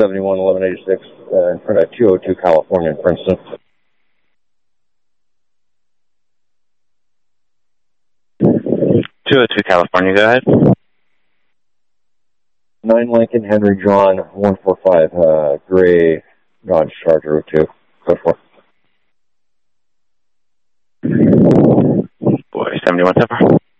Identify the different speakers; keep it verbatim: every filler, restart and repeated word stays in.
Speaker 1: seventy-one eleven eighty-six uh, in front of two oh two California in Princeton.
Speaker 2: two oh two California, go ahead.
Speaker 1: nine Lincoln Henry John one four five, uh, gray Dodge Charger oh two. Go for
Speaker 2: Boy, seventy-one September.